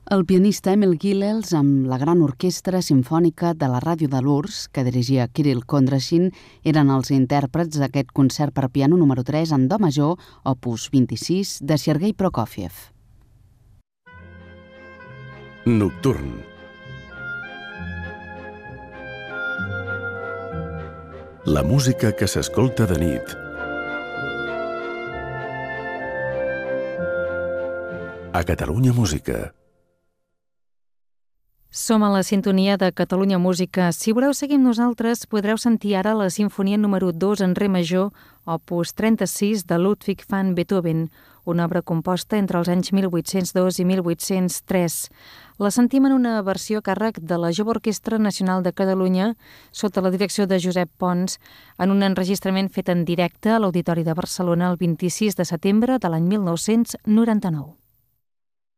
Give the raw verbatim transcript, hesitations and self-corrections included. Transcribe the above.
El pianista Emil Gilels, amb la gran orquestra simfònica de la Ràdio de Lourdes, que dirigia Kirill Kondrashin, eren els intèrprets d'aquest concert per piano número tres en do major, opus vint-i-sis, de Sergei Prokofiev. Nocturn. La música que s'escolta de nit. A Catalunya Música. Som a la sintonia de Catalunya Música. Si voleu seguir amb nosaltres, podreu sentir ara la sinfonia número dos en re major, opus trenta-sis, de Ludwig van Beethoven, una obra composta entre els anys mil vuit-cents dos i mil vuit-cents tres. La sentim en una versió a càrrec de la Jove Orquestra Nacional de Catalunya, sota la direcció de Josep Pons, en un enregistrament fet en directe a l'Auditori de Barcelona el vint-i-sis de setembre de l'any mil nou-cents noranta-nou.